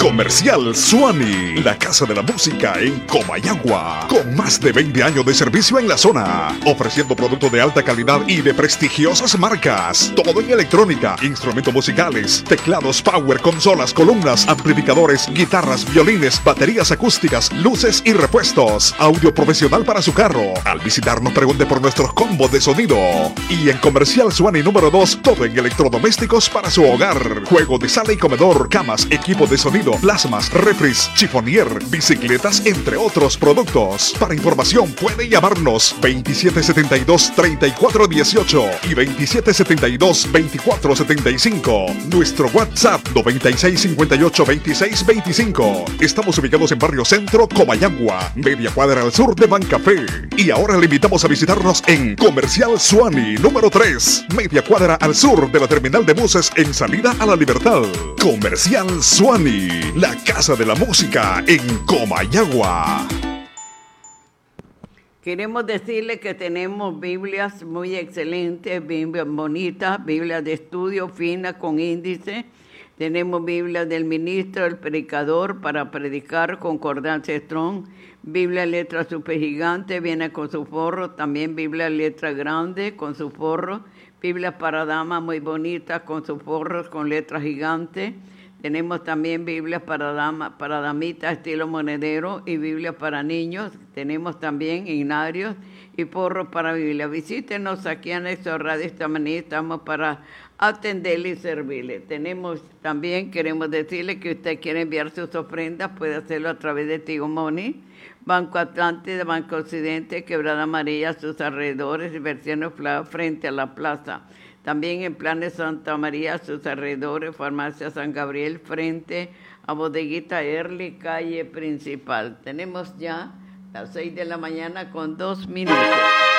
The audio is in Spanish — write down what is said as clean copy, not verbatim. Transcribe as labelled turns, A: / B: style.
A: Comercial Suani, la casa de la música en Comayagua, con más de 20 años de servicio en la zona, ofreciendo productos de alta calidad y de prestigiosas marcas. Todo en electrónica, instrumentos musicales, teclados power, consolas, columnas, amplificadores, guitarras, violines, baterías acústicas, luces y repuestos. Audio profesional para su carro. Al visitarnos pregunte por nuestros combos de sonido. Y en Comercial Suani número 2, todo en electrodomésticos para su hogar. Juego de sala y comedor, camas, equipo de sonido, plasmas, refris, chifonier, bicicletas, entre otros productos. Para información puede llamarnos 2772-3418 y 2772-2475. Nuestro WhatsApp 9658-2625. Estamos ubicados en Barrio Centro, Comayagua, media cuadra al sur de Bancafé. Y ahora le invitamos a visitarnos en Comercial Suani número 3, media cuadra al sur de la terminal de buses en salida a La Libertad. Comercial Suani, la casa de la música en Comayagua.
B: Queremos decirle que tenemos Biblias muy excelentes, Biblias bonitas, Biblias de estudio finas con índice. Tenemos Biblia del ministro, el predicador, para predicar, concordancia Strong. Biblia letra supergigante, viene con su forro. También Biblia letra grande, con su forro. Biblia para damas muy bonitas, con sus forros, con letra gigante. Tenemos también Biblias para damitas estilo monedero y Biblias para niños. Tenemos también hignarios y forros para Biblia. Visítenos aquí en Nexo Radio esta mañana, estamos para atenderle y servirle. Tenemos también, queremos decirle que usted quiere enviar sus ofrendas, puede hacerlo a través de Tigo Money, Banco Atlántida, Banco Occidente, Quebrada Amarilla, sus alrededores, Versión frente a la plaza. También en Planes Santa María, sus alrededores, Farmacia San Gabriel, frente a Bodeguita Early, calle principal. Tenemos ya las 6 de la mañana con 2 minutos.